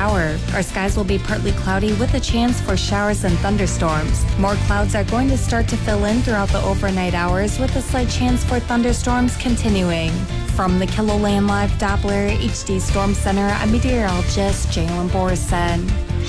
hour. Our skies will be partly cloudy with a chance for showers and thunderstorms. More clouds are going to start to fill in throughout the overnight hours with a slight chance for thunderstorms continuing. From the KILOLAND Live Doppler HD Storm Center, I'm meteorologist Jalen Borson.